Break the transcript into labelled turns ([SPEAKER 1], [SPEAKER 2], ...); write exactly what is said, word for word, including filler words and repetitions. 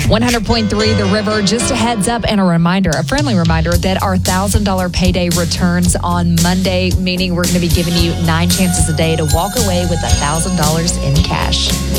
[SPEAKER 1] one hundred point three The River. Just a heads up and a reminder, a friendly reminder that our one thousand dollars payday returns on Monday, meaning we're going to be giving you nine chances a day to walk away with one thousand dollars in cash.